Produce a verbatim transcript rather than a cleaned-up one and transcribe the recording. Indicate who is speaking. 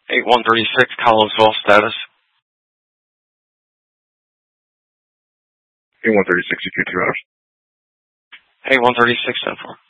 Speaker 1: eight one thirty-six, Collinsville, status.
Speaker 2: eight one thirty-six, you Q two hours.
Speaker 1: eight one thirty-six, ten four.